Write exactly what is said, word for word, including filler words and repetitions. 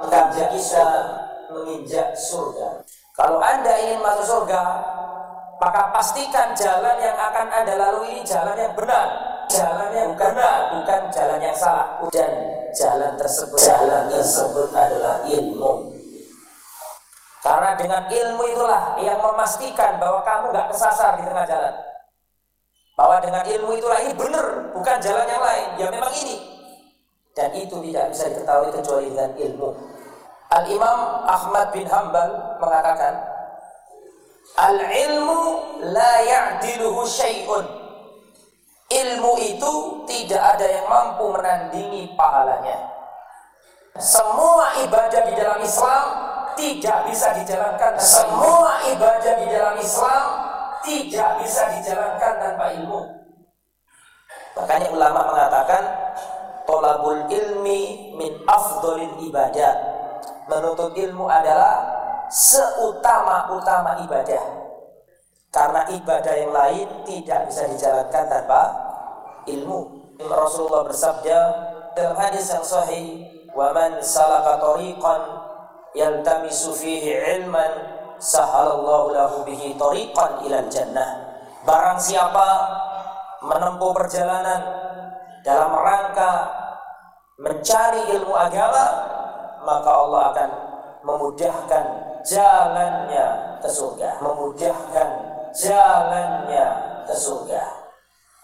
akan bisa menginjak surga. Kalau Anda ingin masuk surga, maka pastikan jalan yang akan Anda lalui ini jalan yang benar, jalan yang benar, bukan jalan yang salah. Dan jalan tersebut, jalan tersebut adalah ilmu. Karena dengan ilmu itulah yang memastikan bahwa kamu gak kesasar di tengah jalan. Bahwa dengan ilmu itulah ini benar, bukan jalan yang lain. Ya memang ini. Dan itu tidak bisa diketahui kecuali dengan ilmu. Al-Imam Ahmad bin Hanbal mengatakan, Al-ilmu la ya'diluhu syai'un. Ilmu itu tidak ada yang mampu menandingi pahalanya. Semua ibadah di dalam Islam tidak bisa dijalankan. Semua ibadah di dalam Islam tidak bisa dijalankan tanpa ilmu. Makanya ulama mengatakan, thalabul ilmi min afdhalil ibadah. Menuntut ilmu adalah seutama-utama ibadah. Karena ibadah yang lain tidak bisa dijalankan tanpa ilmu. Rasulullah bersabda dalam hadis yang sahih, "Wa man salaka tariqan yaltamisu fihi ilman, sahalallahu lahu bihi tariqan ilal jannah." Barang siapa menempuh perjalanan dalam rangka mencari ilmu agama, maka Allah akan memudahkan jalannya ke surga. Memudahkan jalannya ke surga.